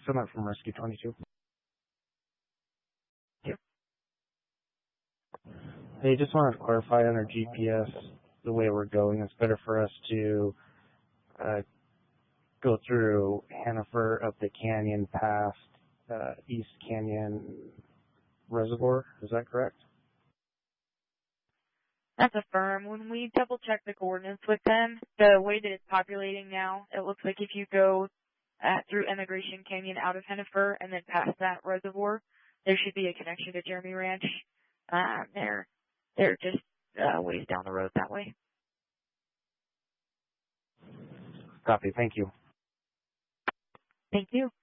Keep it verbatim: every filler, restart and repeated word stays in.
Summit from Rescue twenty-two. Yep. Hey, just wanted to clarify on our G P S the way we're going. It's better for us to uh, go through Hannaford, up the canyon, past uh, East Canyon Reservoir. Is that correct? That's a firm. When we double check the coordinates with them, the way that it's populating now, it looks like if you go uh, through Emigration Canyon out of Hennepin and then past that reservoir, there should be a connection to Jeremy Ranch. Um, they're they're just uh, ways down the road that way. Copy. Thank you. Thank you.